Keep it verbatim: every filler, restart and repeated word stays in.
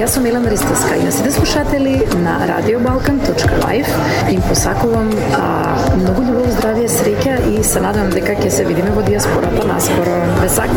Јас сум Елена Ристовска и на сите слушатели на радио балкан точка лайф им посакувам а, многу љубов, здравје, среќа и се надевам дека ќе се видиме во дијаспората наскоро. Ве сакам.